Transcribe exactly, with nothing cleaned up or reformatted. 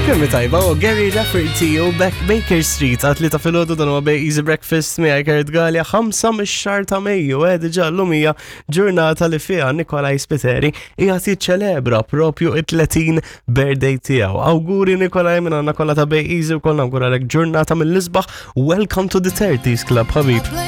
Kemmi tajba, u Gary Rafferty u Beck Baker Street għat li ta' fil-ħodu dan u għabej Easy Breakfast mi għajkart għalja ħamsa mix-xar ta' Mejju, għed ġallu mija ġurnata li fija Nikolaj Spiteri jgħat jiċċelebra propju it-tletin birthday tijaw. Awguri Nikolaj minna Nikola ta' Bej Easy u kolna għura l ġurnata mill-lisbaħ. Welcome to the thirties Club, ħabib.